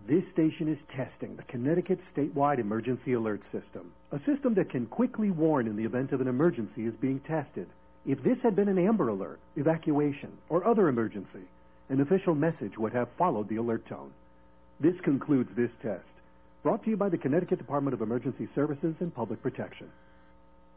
This station is testing the Connecticut Statewide Emergency Alert System, a system that can quickly warn in the event of an emergency is being tested. If this had been an Amber Alert, evacuation, or other emergency, an official message would have followed the alert tone. This concludes this test. Brought to you by the Connecticut Department of Emergency Services and Public Protection.